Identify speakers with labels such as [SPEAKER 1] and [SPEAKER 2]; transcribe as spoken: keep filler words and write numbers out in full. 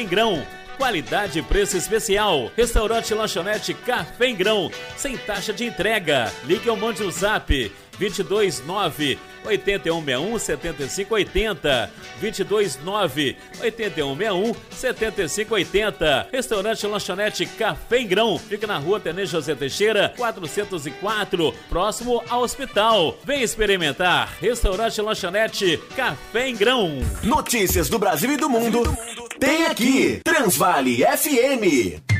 [SPEAKER 1] em Grão. Qualidade e preço especial. Restaurante Lanchonete Café em Grão, sem taxa de entrega. Ligue ou mande o zap vinte e dois nove, oito um seis um, sete cinco oito zero, vinte e dois nove, oito um seis um, sete cinco oito zero. Restaurante Lanchonete Café em Grão, fica na rua Tenente José Teixeira, quatrocentos e quatro, próximo ao hospital. Vem experimentar. Restaurante Lanchonete Café em Grão.
[SPEAKER 2] Notícias do Brasil e do mundo tem aqui, Transvale F M.